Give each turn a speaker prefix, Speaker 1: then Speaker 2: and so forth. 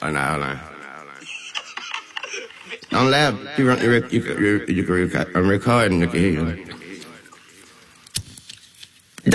Speaker 1: nah, hold on. Don't laugh. I'm recording. You can hear you.